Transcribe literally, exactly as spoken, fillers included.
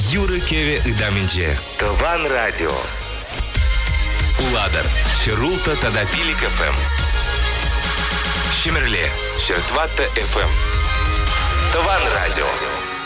Юры Кеви Ыдаменже. Тован Радио. Уладар. Чарулта Тадапилик эф эм. Шимерле. Чертватта эф эм. Тован Радио.